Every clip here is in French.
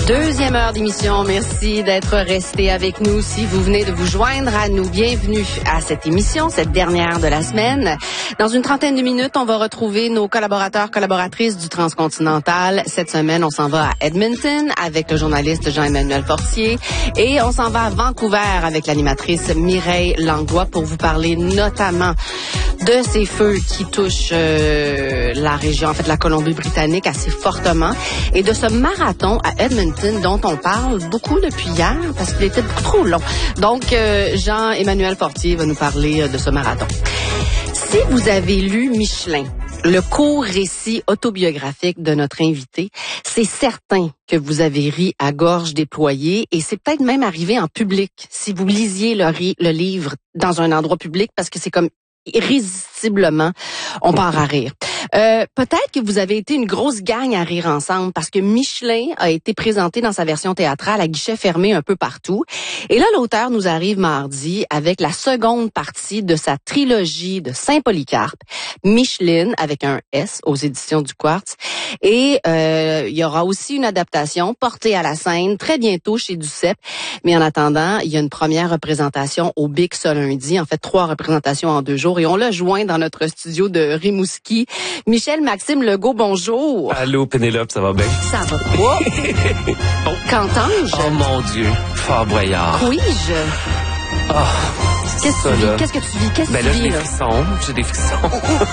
Deuxième heure d'émission. Merci d'être resté avec nous. Si vous venez de vous joindre à nous, bienvenue à cette émission, cette dernière de la semaine. Dans une trentaine de minutes, on va retrouver nos collaborateurs, collaboratrices du Transcontinental. Cette semaine, on s'en va à Edmonton avec le journaliste Jean-Emmanuel Fortier et on s'en va à Vancouver avec l'animatrice Mireille Langlois pour vous parler notamment de ces feux qui touchent la région, en fait la Colombie-Britannique assez fortement, et de ce marathon à Edmonton dont on parle beaucoup depuis hier parce qu'il était beaucoup trop long. Donc, Jean-Emmanuel Fortier va nous parler de ce marathon. Si vous avez lu Michelin, le court récit autobiographique de notre invité, c'est certain que vous avez ri à gorge déployée et c'est peut-être même arrivé en public si vous lisiez le livre dans un endroit public parce que c'est comme irrésistiblement, on part à rire. Peut-être que vous avez été une grosse gang à rire ensemble parce que Michelin a été présenté dans sa version théâtrale à guichet fermé un peu partout. Et là, l'auteur nous arrive mardi avec la seconde partie de sa trilogie de Saint-Polycarpe, Micheline avec un S aux éditions du Quartz. Et il y aura aussi une adaptation portée à la scène très bientôt chez Duceppe. Mais en attendant, il y a une première représentation au Bic ce lundi. En fait, 3 représentations en 2 jours. Et on l'a joint dans notre studio de Rimouski. Michel-Maxime Legault, bonjour. Allô, Pénélope, ça va bien? Ça va pas. Qu'entends-je? Oh mon Dieu, Fort Boyard. Oui-je? Oh, Qu'est-ce que tu vis? Qu'est-ce que tu vis? Qu'est-ce que tu vis, là? J'ai des frissons.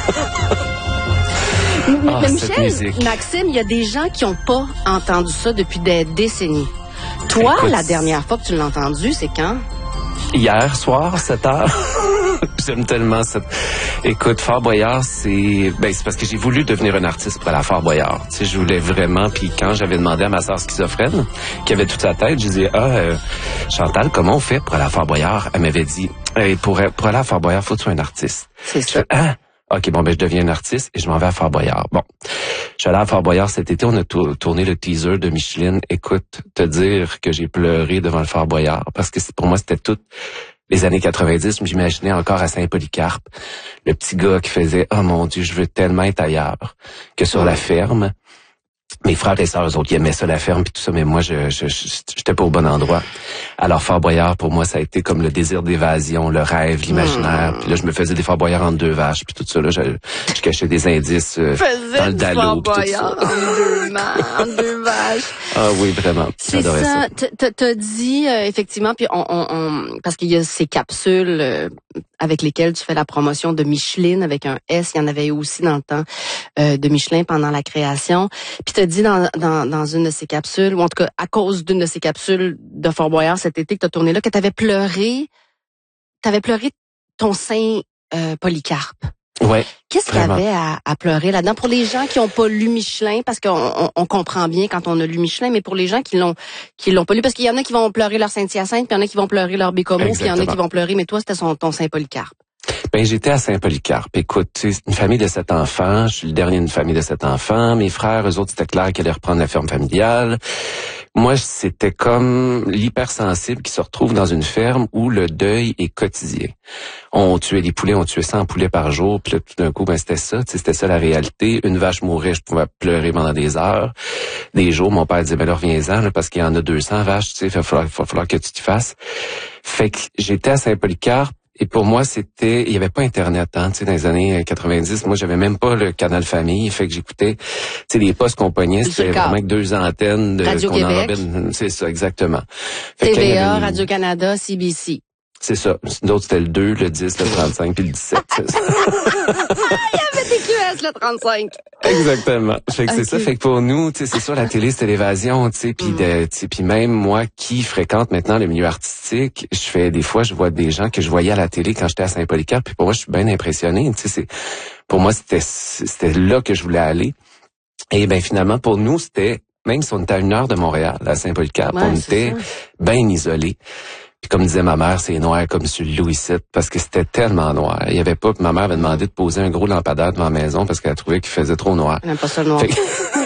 Mais Michel, Maxime, il y a des gens qui n'ont pas entendu ça depuis des décennies. Toi, écoute, la dernière fois que tu l'as entendu, c'est quand? Hier soir, 7h. J'aime tellement cette... Écoute, Fort Boyard, c'est parce que j'ai voulu devenir un artiste pour aller à Fort Boyard. Tu sais, je voulais vraiment, puis quand j'avais demandé à ma sœur schizophrène, qui avait toute sa tête, je disais, Chantal, comment on fait pour aller à Fort Boyard? Elle m'avait dit, pour aller à Fort Boyard, faut que tu sois un artiste. C'est ça. OK, bon, je deviens un artiste et je m'en vais à Fort Boyard. Bon, je suis allé à Fort Boyard cet été, on a tourné le teaser de Micheline. Écoute, te dire que j'ai pleuré devant le Fort Boyard, parce que pour moi, c'était toutes les années 90, je m'imaginais encore à Saint-Polycarpe, le petit gars qui faisait « Oh mon Dieu, je veux tellement être ailleurs que sur la ferme ». Mes frères et sœurs, eux autres, ils aimaient ça, la ferme puis tout ça, mais moi, j'étais pas au bon endroit. Alors, Fort Boyard, pour moi, ça a été comme le désir d'évasion, le rêve, l'imaginaire. Puis là, je me faisais des Fort Boyard entre 2 vaches, puis tout ça, là, je cachais des indices dans le dallo, puis tout ça. En 2 vaches. Ah oui, vraiment. C'est ça. T'as dit, effectivement, puis parce qu'il y a ces capsules avec lesquelles tu fais la promotion de Micheline avec un S. Il y en avait aussi dans le temps de Michelin pendant la création. Puis t'as dit dans une de ces capsules, ou en tout cas à cause d'une de ces capsules de Fort Boyard cet été que t'as tourné là, que t'avais pleuré ton Saint Polycarpe. Ouais. Qu'est-ce qu'il y avait à pleurer là-dedans pour les gens qui ont pas lu Michelin, parce qu'on comprend bien quand on a lu Michelin, mais pour les gens qui l'ont pas lu, parce qu'il y en a qui vont pleurer leur Saint-Hyacinthe, puis il y en a qui vont pleurer leur Bécomo, puis il y en a qui vont pleurer, mais toi c'était ton Saint Polycarpe. Ben, j'étais à Saint-Polycarpe. Écoute, c'est une famille de 7 enfants. Je suis le dernier d'une famille de 7 enfants. Mes frères, eux autres, c'était clair qu'ils allaient reprendre la ferme familiale. Moi, c'était comme l'hypersensible qui se retrouve dans une ferme où le deuil est quotidien. On tuait les poulets, on tuait 100 poulets par jour. Puis là, tout d'un coup, c'était ça. C'était ça la réalité. Une vache mourait, je pouvais pleurer pendant des heures. Des jours, mon père disait, ben là, reviens-en, là, parce qu'il y en a 200 vaches, tu sais, il va falloir que tu t'y fasses. Fait que j'étais à Saint-Polycarpe. Et pour moi, il y avait pas Internet, tu sais, dans les années 90. Moi, j'avais même pas le canal famille. Fait que j'écoutais, tu sais, les postes qu'on pognait, c'était vraiment avec 2 antennes. Radio-Québec. C'est ça, exactement. Fait TVA, Radio-Canada, CBC. C'est ça. D'autres, c'était le 2, le 10, le 35, puis le 17. C'est ça. Il y avait des QS, le 35. Exactement. Fait que c'est ça. Fait que pour nous, tu sais, c'est sûr, la télé, c'était l'évasion, tu sais, puis même moi qui fréquente maintenant le milieu artistique, je vois des gens que je voyais à la télé quand j'étais à Saint-Polycarpe, puis pour moi, je suis bien impressionné, tu sais, pour moi, c'était là que je voulais aller. Et ben finalement, pour nous, c'était, même si on était à 1 heure de Montréal, à Saint-Polycarpe, on était bien isolés. Puis comme disait ma mère, c'est noir comme sur Louis VII, parce que c'était tellement noir. Il y avait pas, ma mère avait demandé de poser un gros lampadaire devant la maison parce qu'elle trouvait qu'il faisait trop noir. Elle n'aime pas ça le noir.